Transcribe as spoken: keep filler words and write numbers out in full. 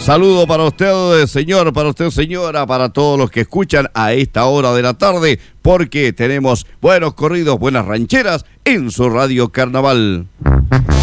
Saludo para usted, señor, para usted, señora, para todos los que escuchan a esta hora de la tarde, porque tenemos buenos corridos, buenas rancheras en su Radio Carnaval.